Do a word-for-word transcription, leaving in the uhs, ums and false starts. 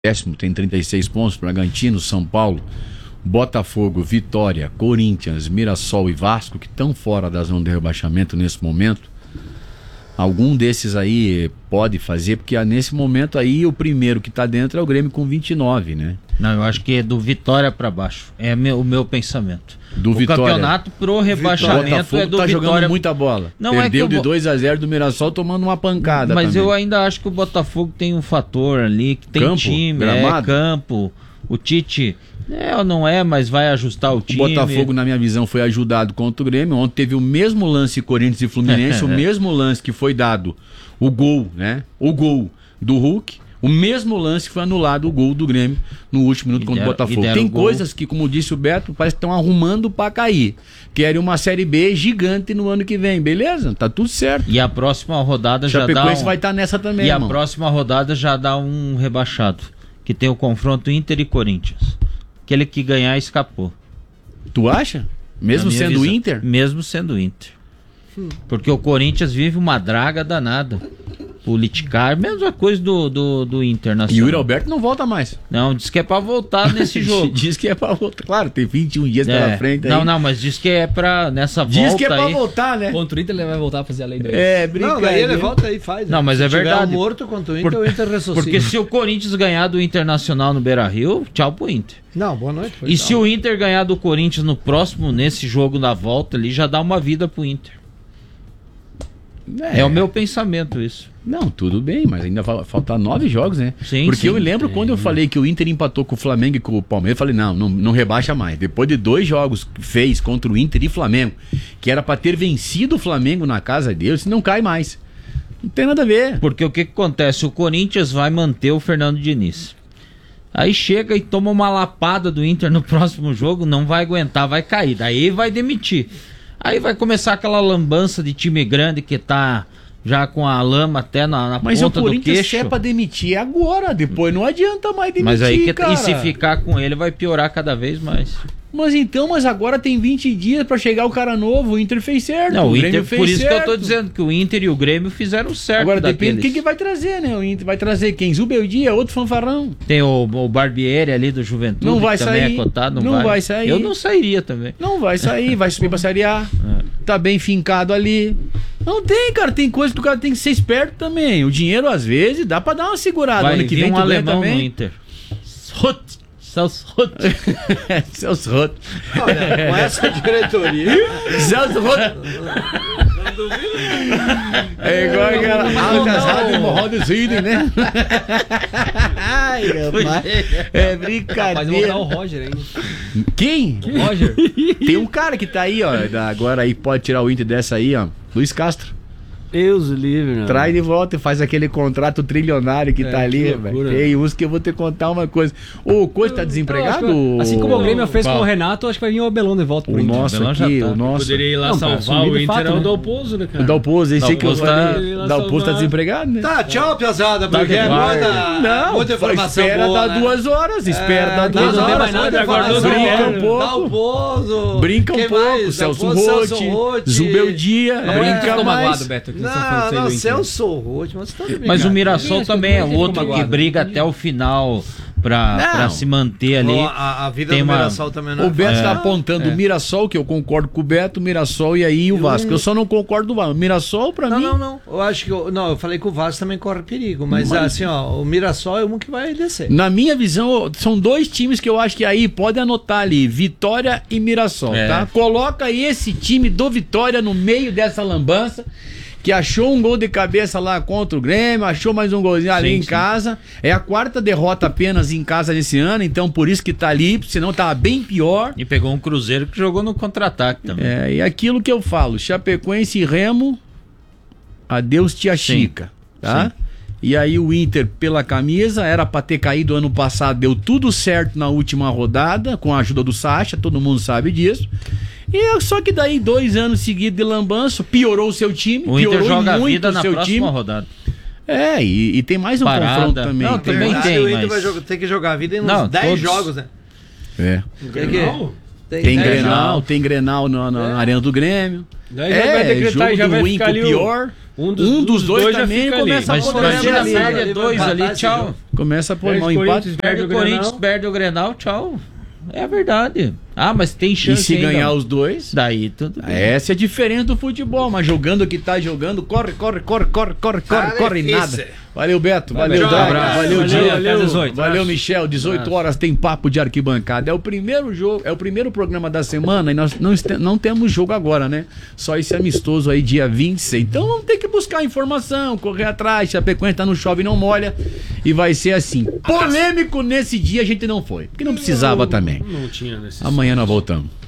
décimo tem trinta e seis pontos, Bragantino, São Paulo, Botafogo, Vitória, Corinthians, Mirassol e Vasco, que estão fora da zona de rebaixamento nesse momento. Algum desses aí pode fazer, porque nesse momento aí o primeiro que está dentro é o Grêmio com vinte e nove, né? Não, eu acho que é do Vitória para baixo. É meu, o meu pensamento. Do o Vitória. Campeonato pro rebaixamento Botafogo é do tá Vitória. Jogando muita bola. Não Perdeu é que de o... dois a zero do Mirassol tomando uma pancada. Mas também. eu ainda acho que o Botafogo tem um fator ali, que tem campo, time, gramado. é campo. O Tite é ou não é, mas vai ajustar o, o time. O Botafogo, na minha visão, foi ajudado contra o Grêmio. Ontem teve o mesmo lance Corinthians e Fluminense, o mesmo lance que foi dado, o gol, né? O gol do Hulk. O mesmo lance foi anulado, o gol do Grêmio no último minuto contra o Botafogo. Tem coisas que, como disse o Beto, parece que estão arrumando para cair. Querem uma Série B gigante no ano que vem, beleza? Tá tudo certo. E a próxima rodada já dá Chapecoense um... vai estar nessa também, E irmão. a próxima rodada já dá um rebaixado, que tem o confronto Inter e Corinthians. Aquele que ganhar escapou. Tu acha? Mesmo sendo visão. Inter? Mesmo sendo Inter. Hum. Porque o Corinthians vive uma draga danada. Politicar, mesma coisa do, do, do Internacional. E o Yuri Alberto não volta mais. Não, diz que é pra voltar nesse jogo. Diz que é pra voltar. Claro, tem vinte e um dias é. pela frente. Não, aí. não, mas diz que é pra nessa volta. Diz que é pra aí... voltar, né? Contra o Inter ele vai voltar a fazer a lei do É, brincadeira. Não, daí ele volta aí e faz. Não, né? mas se é verdade. Se morto contra o Inter, Por... o Inter ressuscita. Porque se o Corinthians ganhar do Internacional no Beira-Rio, tchau pro Inter. Não, boa noite. E se o Inter ganhar do Corinthians no próximo, nesse jogo da volta ali, já dá uma vida pro Inter. É, é o meu pensamento isso. Não, tudo bem, mas ainda vai faltar nove jogos, né? Sim, Porque sim, eu lembro sim. quando eu falei que o Inter empatou com o Flamengo e com o Palmeiras, eu falei, não, não, não rebaixa mais. Depois de dois jogos que fez contra o Inter e Flamengo, que era pra ter vencido o Flamengo na casa deles, não cai mais. Não tem nada a ver. Porque o que, que acontece? O Corinthians vai manter o Fernando Diniz. Aí chega e toma uma lapada do Inter no próximo jogo, não vai aguentar, vai cair. Daí vai demitir. Aí vai começar aquela lambança de time grande que tá já com a lama até na, na Mas ponta o do Corinthians queixo. é pra demitir agora, depois não adianta mais demitir, Mas aí que, cara. e se ficar com ele vai piorar cada vez mais. Mas então, mas agora tem vinte dias pra chegar o cara novo, o Inter fez certo. Não, o, o Inter, Grêmio fez por isso certo. que eu tô dizendo que o Inter e o Grêmio fizeram certo. Agora daqueles. depende do que, que vai trazer, né? O Inter vai trazer quem? Zubeldia, outro fanfarrão. Tem o, o Barbieri ali do Juventude, não vai que também sair, é cotado. Não, não vai. vai sair. Eu não sairia também. Não vai sair, vai subir pra Série A. É. Tá bem fincado ali. Não tem, cara. Tem coisa que o cara tem que ser esperto também. O dinheiro, às vezes, dá pra dar uma segurada. Vai ano que vir vem um tu alemão também. no Inter. Rut. Celso Roth. Celso Roth. Olha, com essa diretoria. Celso Roth. Não duvido. É igual aquela Alcazar hemorroida, né? Ai, rapaz. É brincadeira. Mas eu vou dar o Roger ainda. Quem? O Roger. Tem um cara que tá aí, ó. Agora aí pode tirar o Inter dessa aí, ó. Luiz Castro. Deus livre, né? Traz de volta e faz aquele contrato trilionário que é, tá ali, velho. Tem uns que eu vou te contar uma coisa. O Coisa tá desempregado? Que, assim como o Grêmio fez Qual? com o Renato, acho que vai vir o Abelão de volta pro o Inter. nosso o aqui, tá. o nosso. Poderia ir lá Não, salvar o Inter, fato, é o né? Dalpozo, né, cara? O Dalpozo, esse aí que eu Dalpozo tá- falei. O Dalpozo tá desempregado, né? Tá, tchau, pesada. Tá Porque é demais. muita, Não, muita informação espera boa, dar né? duas horas, espera É, dar duas não, não tem horas. mais nada, Brinca agora um não, pouco. Dalpozo. Brinca um Quem pouco, mais? Celso Dalpozo, Roth, Celso Roth. Zubeldia, É. brinca Ficou magoado, mais. Beto, que nós estamos falando Não, disso aí não, do Inter. Celso Roth, mas você tá de Mas o brincadeira. Mirassol Ninguém- também é ninguém outro ficou que magoado. briga até o final pra, Não. pra se manter ali. Ó, A, a vida Tem do uma- Mirassol também não O é Beto fácil. tá É. apontando o Mirassol, que eu concordo com o Beto, o Mirassol e aí o Vasco. Eu só não concordo do Vasco. O Mirassol, pra Não, mim. não, não. Eu acho que. Eu, não, eu falei que o Vasco também corre perigo. Mas, Mas- assim, ó, o Mirassol é um que vai descer. Na minha visão, são dois times que eu acho que aí pode anotar ali, Vitória e Mirassol, É. tá? Coloca aí esse time do Vitória no meio dessa lambança, que achou um gol de cabeça lá contra o Grêmio, achou mais um golzinho ali Sim, em sim. casa. É a quarta derrota apenas em casa desse ano, então por isso que tá ali, senão tava bem pior. E pegou um Cruzeiro que jogou no contra-ataque também. É, e aquilo que eu falo, Chapecoense e Remo, adeus tia Sim. Chica, tá? Sim. E aí o Inter pela camisa, era pra ter caído ano passado, deu tudo certo na última rodada, com a ajuda do Sacha, todo mundo sabe disso. E só que daí dois anos seguidos de lambanço, piorou o seu time, O piorou Inter joga a muito vida o na seu próxima time. rodada. É, e, e tem mais um Parada. confronto também. Não, tem também mais- tem, o Inter mas- vai jogar, ter que jogar a vida em uns Não, dez todos- jogos, né? É. Tem que- Tem, Tem né, Grenal, João? tem Grenal na, na É. Arena do Grêmio. Daí já vai É, decretar jogo e já do vai ruim ficar com o ali o- pior. Um dos, Um dos dois já também fica começa a Mas poder vai ser na ali, série ele vai dois empatar ali, esse tchau. jogo. Começa a pôr Perde mal o empate. Corinthians, Perde perde o o Corinthians, Grenal. perde o Grenal, tchau. É verdade. Ah, mas tem E chance se ainda. ganhar os dois, Daí tudo bem. essa é a diferença do futebol. Mas jogando o que tá jogando, corre, corre, corre, corre, corre, corre, Tá corre, difícil. nada. Valeu, Beto. Vai, Valeu, Beto. Drago. Abraço. Valeu, Valeu, Diego. valeu. Até dezoito. Valeu, Michel. dezoito horas tem papo de arquibancada. É o primeiro jogo, é o primeiro programa da semana e nós não, este- não temos jogo agora, né? Só esse amistoso aí, dia vinte e seis. Então vamos ter que buscar informação, correr atrás. Chapecoense tá no chove e não molha. E vai ser assim. Polêmico nesse dia a gente não foi. Porque não precisava também. Não tinha necessidade. Amanhã nós voltamos.